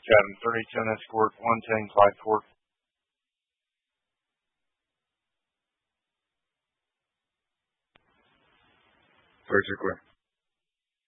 Captain 32 Escort 110 Clyde Court. First request.